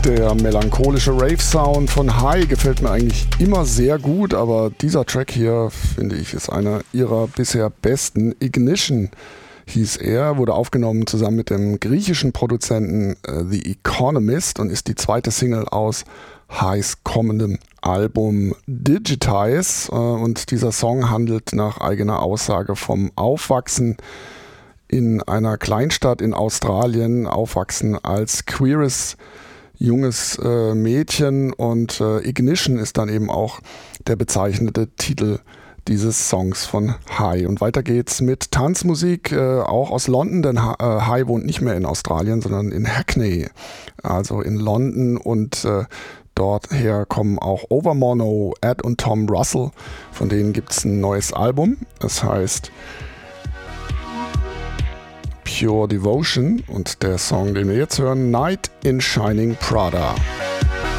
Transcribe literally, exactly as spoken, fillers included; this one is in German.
Der melancholische Rave-Sound von High gefällt mir eigentlich immer sehr gut, aber dieser Track hier, finde ich, ist einer ihrer bisher besten. Ignition hieß er, wurde aufgenommen zusammen mit dem griechischen Produzenten uh, The Economist und ist die zweite Single aus Highs kommendem Album Digitize. Uh, und dieser Song handelt nach eigener Aussage vom Aufwachsen in einer Kleinstadt in Australien, Aufwachsen als queeres junges äh, Mädchen, und äh, Ignition ist dann eben auch der bezeichnete Titel dieses Songs von High. Und weiter geht's mit Tanzmusik, äh, auch aus London, denn ha- äh, High wohnt nicht mehr in Australien, sondern in Hackney, also in London, und äh, dorther kommen auch Overmono, Ed und Tom Russell, von denen gibt's ein neues Album, das heißt Pure Devotion, und der Song, den wir jetzt hören, Night in Shining Prada.